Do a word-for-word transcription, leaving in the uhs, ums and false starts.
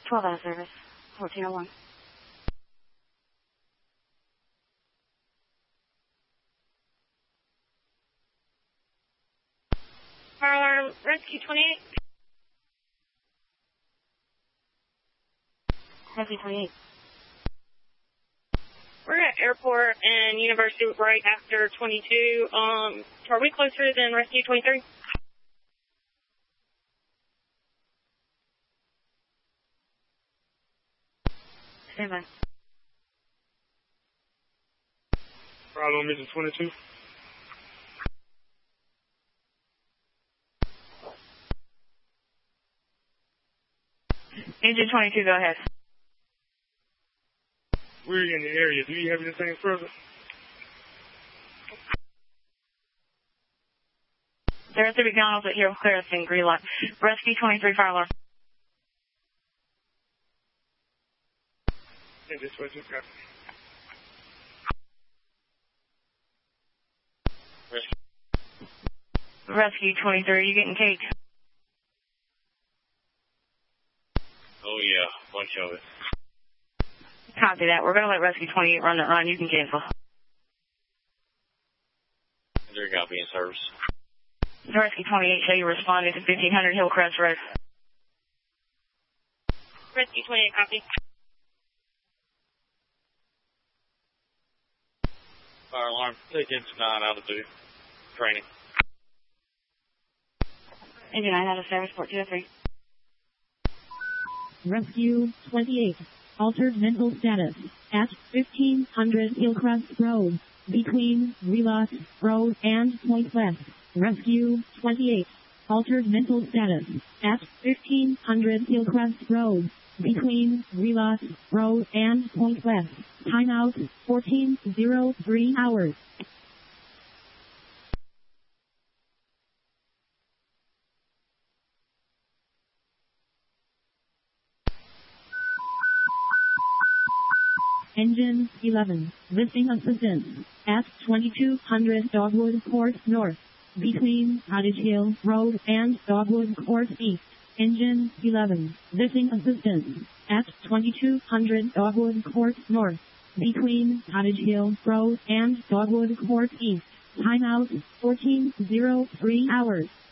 twelve out of service. fourteen oh one. Fire alarm, Rescue twenty-eight. Rescue twenty-eight. We're at airport and University right after twenty-two. Um, are we closer than Rescue twenty-three? Stand by. Problem is twenty-two. Engine twenty-two, go ahead. We're in the area. Do you have anything further? There's the McDonald's at Hero Clear in green light. Rescue twenty-three, fire alarm. Engine twenty-two, got Rescue. Rescue twenty-three, you getting cake? Oh, yeah, bunch of it. Copy that. We're going to let Rescue twenty-eight run that run. You can cancel. They're got to be in service. Rescue twenty-eight, show you responding to fifteen hundred Hillcrest Road. Rescue twenty-eight, copy. Fire alarm, take engine nine altitude. Training. Engine nine out of service, port two oh three. Rescue twenty-eight. Altered mental status at fifteen hundred Hillcrest Road, between Relot Road and Point West. Rescue twenty-eight. Altered mental status at fifteen hundred Hillcrest Road, between Relot Road and Point West. Timeout fourteen oh three hours. Engine eleven, lifting assistance at twenty-two hundred Dogwood Court North, between Cottage Hill Road and Dogwood Court East. Engine eleven, lifting assistance at twenty-two hundred Dogwood Court North, between Cottage Hill Road and Dogwood Court East. Timeout fourteen oh three hours.